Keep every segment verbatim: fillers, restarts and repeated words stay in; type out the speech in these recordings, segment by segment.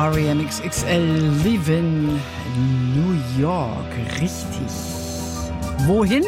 R E M X X L, Live in New York. Richtig. Wohin?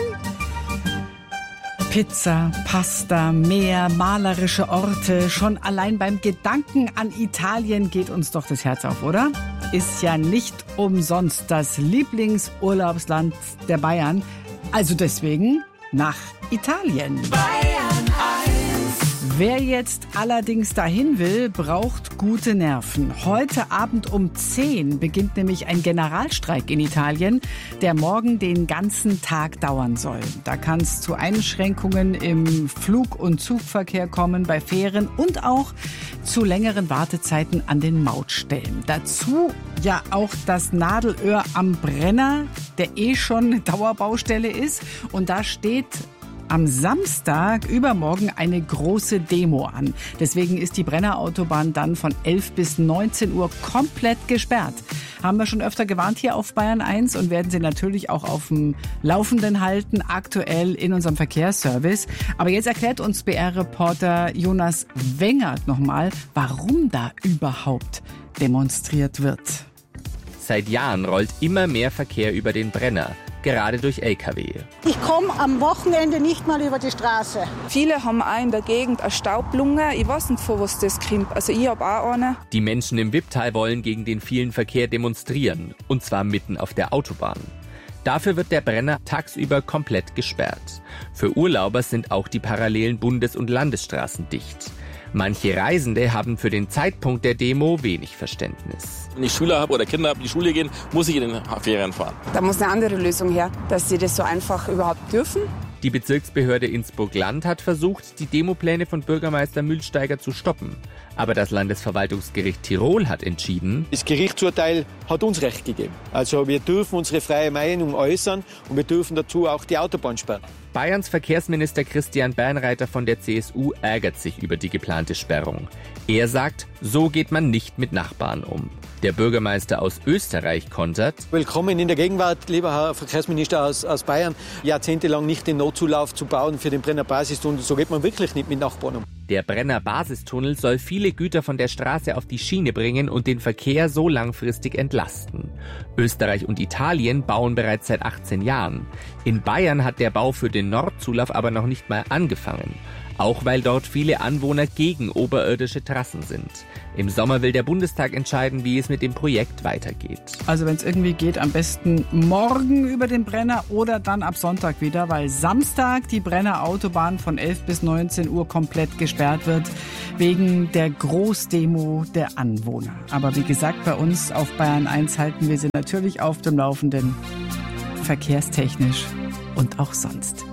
Pizza, Pasta, Meer, malerische Orte. Schon allein beim Gedanken an Italien geht uns doch das Herz auf, oder? Ist ja nicht umsonst das Lieblingsurlaubsland der Bayern. Also deswegen nach Italien. Bayern eins. Wer jetzt allerdings dahin will, braucht gute Nerven. Heute Abend um zehn beginnt nämlich ein Generalstreik in Italien, der morgen den ganzen Tag dauern soll. Da kann es zu Einschränkungen im Flug- und Zugverkehr kommen, bei Fähren und auch zu längeren Wartezeiten an den Mautstellen. Dazu ja auch das Nadelöhr am Brenner, der eh schon eine Dauerbaustelle ist. Und da steht am Samstag übermorgen eine große Demo an. Deswegen ist die Brennerautobahn dann von elf bis neunzehn Uhr komplett gesperrt. Haben wir schon öfter gewarnt hier auf Bayern eins und werden Sie natürlich auch auf dem Laufenden halten, aktuell in unserem Verkehrsservice. Aber jetzt erklärt uns B R-Reporter Jonas Wengert nochmal, warum da überhaupt demonstriert wird. Seit Jahren rollt immer mehr Verkehr über den Brenner, gerade durch L K W. Ich komme am Wochenende nicht mal über die Straße. Viele haben auch in der Gegend eine Staublunge. Ich weiß nicht, von was das kommt. Also ich habe auch eine. Die Menschen im Wipptal wollen gegen den vielen Verkehr demonstrieren. Und zwar mitten auf der Autobahn. Dafür wird der Brenner tagsüber komplett gesperrt. Für Urlauber sind auch die parallelen Bundes- und Landesstraßen dicht. Manche Reisende haben für den Zeitpunkt der Demo wenig Verständnis. Wenn ich Schüler habe oder Kinder habe, die Schule gehen, muss ich in den Ferien fahren. Da muss eine andere Lösung her, dass sie das so einfach überhaupt dürfen. Die Bezirksbehörde Innsbruck-Land hat versucht, die Demopläne von Bürgermeister Mühlsteiger zu stoppen. Aber das Landesverwaltungsgericht Tirol hat entschieden, das Gerichtsurteil hat uns Recht gegeben. Also wir dürfen unsere freie Meinung äußern und wir dürfen dazu auch die Autobahn sperren. Bayerns Verkehrsminister Christian Bernreiter von der C S U ärgert sich über die geplante Sperrung. Er sagt, so geht man nicht mit Nachbarn um. Der Bürgermeister aus Österreich kontert: Willkommen in der Gegenwart, lieber Herr Verkehrsminister aus, aus Bayern. Jahrzehntelang nicht den Notzulauf zu bauen für den Brenner Basistunnel, so geht man wirklich nicht mit Nachbarn um. Der Brenner Basistunnel soll viele Güter von der Straße auf die Schiene bringen und den Verkehr so langfristig entlasten. Österreich und Italien bauen bereits seit achtzehn Jahren. In Bayern hat der Bau für den Nordzulauf aber noch nicht mal angefangen. Auch weil dort viele Anwohner gegen oberirdische Trassen sind. Im Sommer will der Bundestag entscheiden, wie es mit dem Projekt weitergeht. Also wenn es irgendwie geht, am besten morgen über den Brenner oder dann ab Sonntag wieder, weil Samstag die Brenner Autobahn von elf bis neunzehn Uhr komplett gesperrt wird, wegen der Großdemo der Anwohner. Aber wie gesagt, bei uns auf Bayern eins halten wir sie natürlich auf dem Laufenden, verkehrstechnisch und auch sonst.